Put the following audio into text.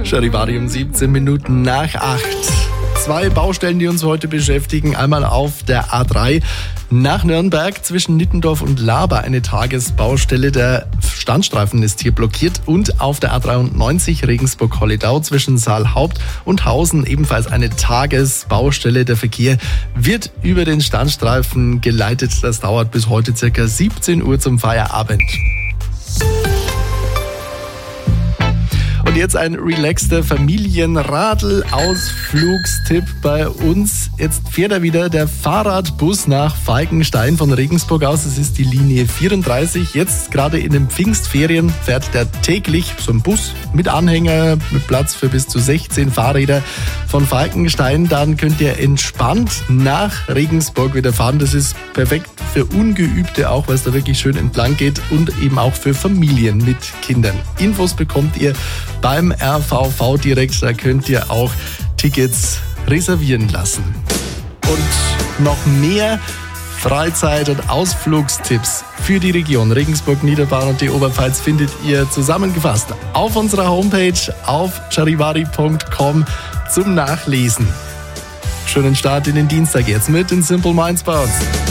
Charivari um 17 Minuten nach 8. 2 Baustellen, die uns heute beschäftigen. Einmal auf der A3 nach Nürnberg zwischen Nittendorf und Laber eine Tagesbaustelle. Der Standstreifen ist hier blockiert. Und auf der A93 Regensburg-Holledau zwischen Saalhaupt und Hausen ebenfalls eine Tagesbaustelle. Der Verkehr wird über den Standstreifen geleitet. Das dauert bis heute ca. 17 Uhr zum Feierabend. Und jetzt ein relaxter Familienradl-Ausflugstipp bei uns. Jetzt fährt er wieder der Fahrradbus nach Falkenstein von Regensburg aus. Es ist die Linie 34. Jetzt gerade in den Pfingstferien fährt der täglich so ein Bus mit Anhänger, mit Platz für bis zu 16 Fahrräder von Falkenstein. Dann könnt ihr entspannt nach Regensburg wieder fahren. Das ist perfekt für Ungeübte auch, weil es da wirklich schön entlang geht und eben auch für Familien mit Kindern. Infos bekommt ihr beim RVV direkt, da könnt ihr auch Tickets reservieren lassen. Und noch mehr Freizeit- und Ausflugstipps für die Region Regensburg, Niederbayern und die Oberpfalz findet ihr zusammengefasst auf unserer Homepage auf charivari.com zum Nachlesen. Schönen Start in den Dienstag jetzt mit den Simple Minds bei uns.